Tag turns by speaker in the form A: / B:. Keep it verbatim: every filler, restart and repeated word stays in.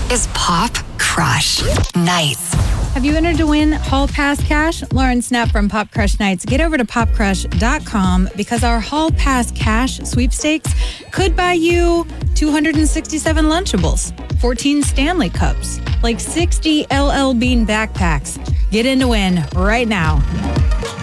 A: is Pop Crush Nights.
B: Have you entered to win Hall Pass cash? Lauren Snap from Pop Crush Nights. Get over to pop crush dot com because our Hall Pass cash sweepstakes could buy you two hundred sixty-seven Lunchables, fourteen Stanley Cups, like sixty L L Bean backpacks. Get in to win right now.